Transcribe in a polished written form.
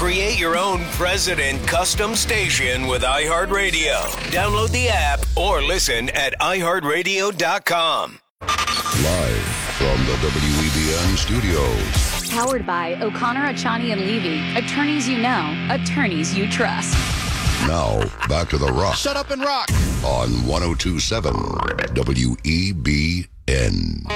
Create your own president custom station with iHeartRadio. Download the app or listen at iHeartRadio.com. Live from the WEBN studios. Powered by O'Connor, Achani, and Levy. Attorneys you know, attorneys you trust. Now, back to The Rock. Shut up and rock. On 102.7 WEBN.